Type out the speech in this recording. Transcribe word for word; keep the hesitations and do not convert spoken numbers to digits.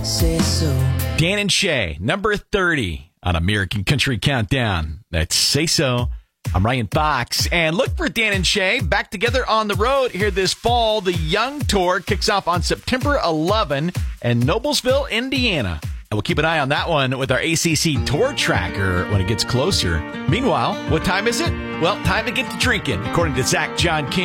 say so. Dan and Shay, number thirty on American Country Countdown. That's Say So. I'm Ryan Fox, and look for Dan and Shay back together on the road here this fall. The Young Tour kicks off on September eleventh in Noblesville, Indiana. And we'll keep an eye on that one with our A C C Tour Tracker when it gets closer. Meanwhile, what time is it? Well, time to get to drinking, according to Zach John King.